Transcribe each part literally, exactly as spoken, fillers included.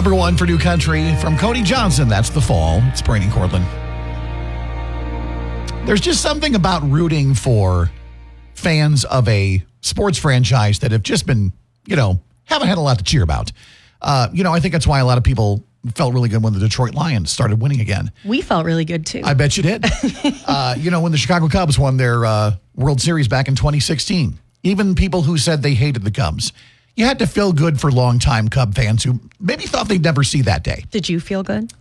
Number one for New Country from Cody Johnson. That's The Fall. It's Brady Cortland. There's just something about rooting for fans of a sports franchise that have just been, you know, haven't had a lot to cheer about. Uh, you know, I think that's why a lot of people felt really good when the Detroit Lions started winning again. We felt really good, too. I bet you did. uh, you know, when the Chicago Cubs won their uh, World Series back in twenty sixteen, even people who said they hated the Cubs, you had to feel good for longtime Cub fans who maybe thought they'd never see that day. Did you feel good?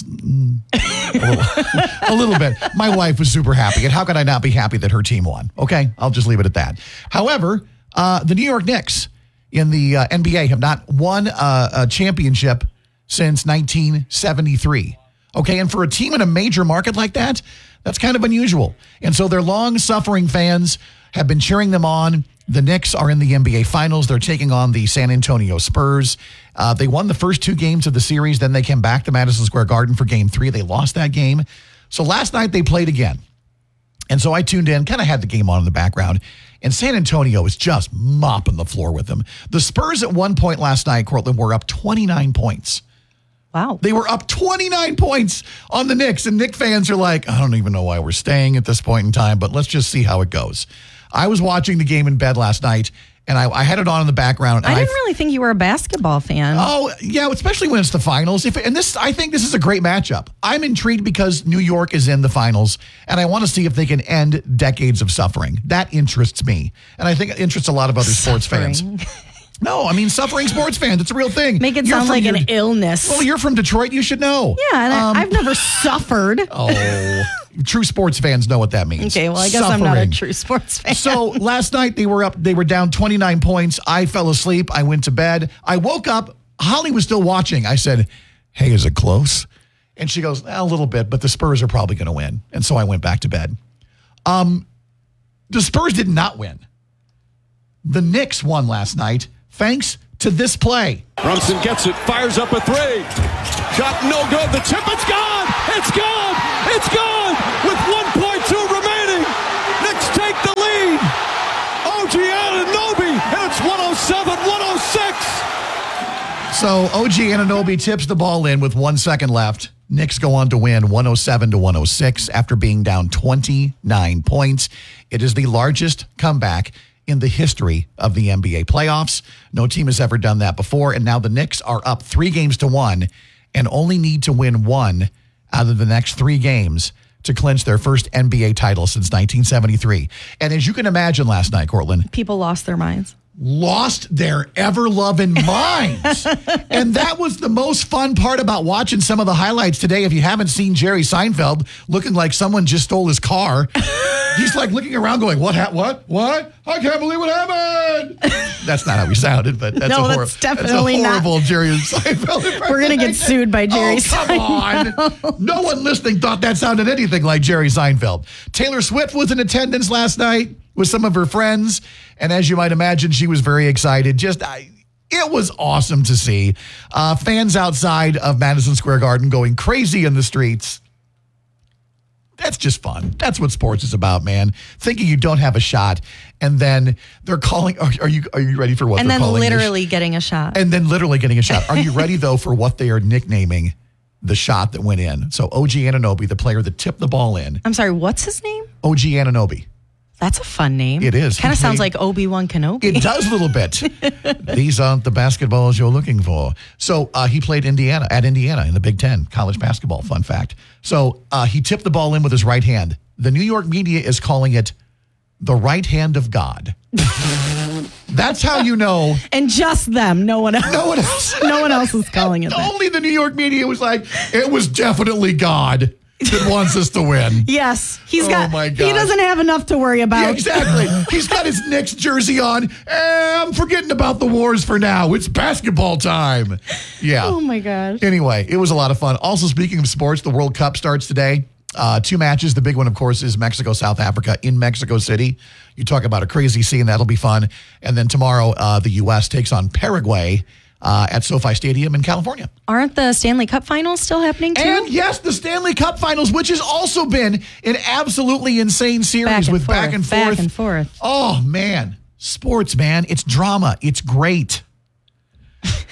a, little, a little bit. My wife was super happy. And how could I not be happy that her team won? Okay, I'll just leave it at that. However, uh, the New York Knicks in the uh, N B A have not won uh, a championship since nineteen seventy-three. Okay, and for a team in a major market like that, that's kind of unusual. And so their long-suffering fans have been cheering them on. The Knicks are in the N B A Finals. They're taking on the San Antonio Spurs. Uh, they won the first two games of the series. Then they came back to Madison Square Garden for game three. They lost that game. So last night they played again. And so I tuned in, kind of had the game on in the background. And San Antonio is just mopping the floor with them. The Spurs at one point last night, Cortland, were up twenty-nine points. Wow. They were up twenty-nine points on the Knicks. And Knicks fans are like, I don't even know why we're staying at this point in time, but let's just see how it goes. I was watching the game in bed last night, and I, I had it on in the background. I didn't I, really think you were a basketball fan. Oh, yeah, especially when it's the finals. If And this, I think this is a great matchup. I'm intrigued because New York is in the finals, and I want to see if they can end decades of suffering. That interests me, and I think it interests a lot of other sports Suffering. fans. No, I mean, suffering sports fans. It's a real thing. Make it You're sound from like your- an illness. Well, you're from Detroit. You should know. Yeah, and Um, I, I've never suffered. Oh, true sports fans know what that means. Okay, well, I guess I'm not a Suffering. true sports fan. So last night they were up, they were down twenty-nine points. I fell asleep. I went to bed. I woke up. Holly was still watching. I said, hey, is it close? And she goes, a little bit, but the Spurs are probably going to win. And so I went back to bed. Um, the Spurs did not win. The Knicks won last night thanks to this play. Brunson gets it, fires up a three. Shot no good. The tip, it's gone. It's gone. It's gone. With one point two remaining. Knicks take the lead. O G Anunoby, and it's one oh seven one oh six. So O G Anunoby tips the ball in with one second left. Knicks go on to win one oh seven to one oh six after being down twenty-nine points. It is the largest comeback in the history of the N B A playoffs. No team has ever done that before, and now the Knicks are up three games to one and only need to win one out of the next three games to clinch their first N B A title since nineteen seventy-three. And as you can imagine last night, Cortland, People lost their minds. lost their ever-loving minds. And that was the most fun part about watching some of the highlights today. If you haven't seen Jerry Seinfeld looking like someone just stole his car, he's like looking around going, what, ha- what, what? I can't believe what happened. That's not how he sounded, but that's, No, a, hor- that's definitely that's a not. horrible Jerry Seinfeld impression. We're going to get sued by Jerry oh, come Seinfeld. on. No one listening thought that sounded anything like Jerry Seinfeld. Taylor Swift was in attendance last night with some of her friends. And as you might imagine, she was very excited. Just, I, it was awesome to see uh, fans outside of Madison Square Garden going crazy in the streets. That's just fun. That's what sports is about, man. Thinking you don't have a shot, and then they're calling. Are, are you are you ready for what And they're then calling this? literally getting a shot. And then literally getting a shot. Are you ready, though, for what they are nicknaming the shot that went in? So O G Anunoby, the player that tipped the ball in. I'm sorry, what's his name? O G Anunoby. That's a fun name. It is. Kind He of sounds played- like Obi-Wan Kenobi. It does a little bit. These aren't the basketballs you're looking for. So uh, he played Indiana at Indiana in the Big Ten, college basketball, fun fact. So uh, he tipped the ball in with his right hand. The New York media is calling it the right hand of God. That's how you know. And just them, no one else. No one else. No one else is calling it that. Only the New York media was like, it was definitely God that wants us to win. Yes, he's Oh, got. my He gosh. doesn't have enough to worry about. Yeah, exactly. He's got his Knicks jersey on. Eh, I'm forgetting about the wars for now. It's basketball time. Yeah. Oh my gosh. Anyway, it was a lot of fun. Also, speaking of sports, the World Cup starts today. Uh, two matches. The big one, of course, is Mexico, South Africa in Mexico City. You talk about a crazy scene. That'll be fun. And then tomorrow, uh, the U S takes on Paraguay uh, at SoFi Stadium in California. Aren't the Stanley Cup finals still happening too? And yes, the Stanley Cup Finals, which has also been an absolutely insane series Back and with forth, back and forth. back and forth. Oh, man. Sports, man. It's drama. It's great.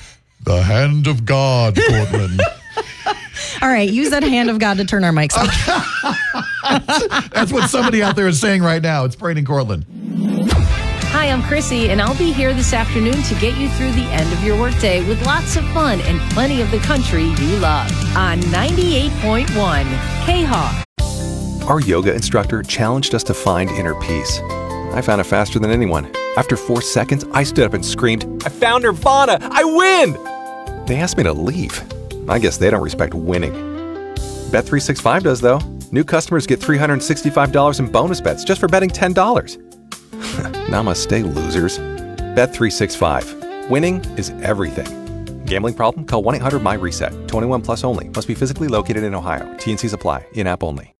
The hand of God, Cortland. All right, use that hand of God to turn our mics off. That's what somebody out there is saying right now. It's Braden Cortland. Hi, I'm Chrissy, and I'll be here this afternoon to get you through the end of your workday with lots of fun and plenty of the country you love on ninety-eight point one K-Hawk. Our yoga instructor challenged us to find inner peace. I found it faster than anyone. After four seconds, I stood up and screamed, "I found Nirvana! I win!" They asked me to leave. I guess they don't respect winning. Bet three sixty-five does, though. New customers get three hundred sixty-five dollars in bonus bets just for betting ten dollars. Namaste, losers. Bet three sixty-five. Winning is everything. Gambling problem? Call one eight hundred M Y RESET. twenty-one plus only. Must be physically located in Ohio. T and Cs apply. In-app only.